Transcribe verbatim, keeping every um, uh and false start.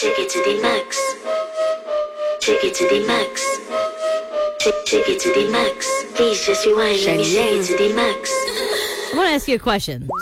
Take it to the max. Take it to the max. Take, take it to the max. Please just rewind. Let me take it to the max. I want to ask you a question.